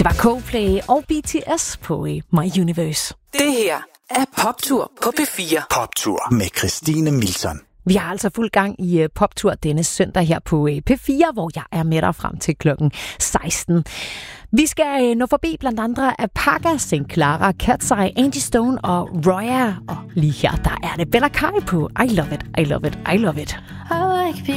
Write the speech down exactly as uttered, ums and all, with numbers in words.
Det var Coldplay og B T S på My Universe. Det her er Poptur på P fire. Poptur med Christine Milton. Vi har altså fuld gang i uh, Poptur denne søndag her på uh, P fire, hvor jeg er med dig frem til klokken seksten. Vi skal uh, nå forbi blandt andre Apaga, Saint Clara, Cat's Eye, Angie Stone og Roya. Og lige her, der er det Bella Kai på I Love It, I Love It, I Love It. I like